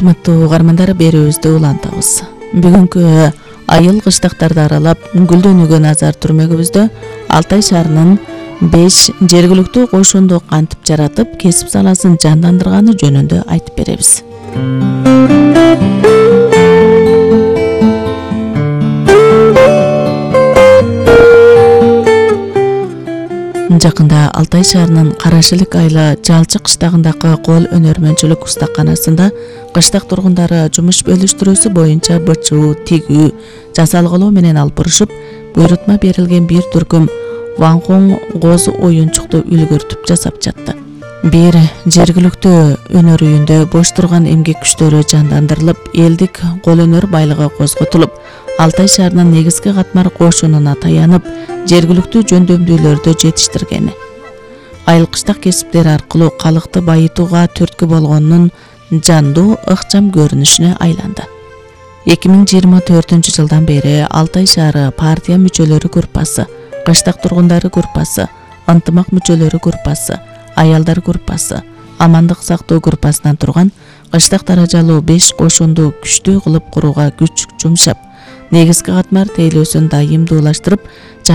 Урматтуу угармандар, берүүбүздү улантабыз. Бүгүнкү айыл кыштактарды аралап гүлдөнүүгө назар түрмөгүбүздө Алтай шаарынын 5 жергиликтүү кошунду кантип жаратып, кесип саласын жандандырганы жөнүндө айтып беребиз. Жакында Алтай шаарынын Карашилик айла Жалчы кыштагындагы кол өнөрмөнчүлүк устаканасында кыштак тургундары жумуш бөлүштүрүүсү боюнча бычуу, тигүү, жасалгылоо менен алып бурушуп, буйрутма берилген бир түркүм ваңкоң коз оюнчукту үлгүртүп жасап жатты. Бир жергиликтүү өнөр үйүндө бош турган эмгек күчтөрү жандандырылып, элдик кол өнөр байлыгы козготулуп, Алтай шаарынын негизги катмар кошунуна таянып, жергиликтүү жөндөмдүүлөрдү жетиштиргени. Айыл кыштак кесиптери аркылуу калыкты байытууга түрткү болгонунун жандуу, ыкчам көрүнүшүнө айланды. 2024 жылдан бери Алтай шаары партия мүчөлөрү группасы, кыштак тургундары группасы, ынтымак мүчөлөрү группасы, аялдар группасы, амандык сактоо группасынан турган кыштак даражалуу 5 кошунду күчтүү кылып курууга күч жумшап, негизги катмар тейлөөсүн дайымдуулаштырып,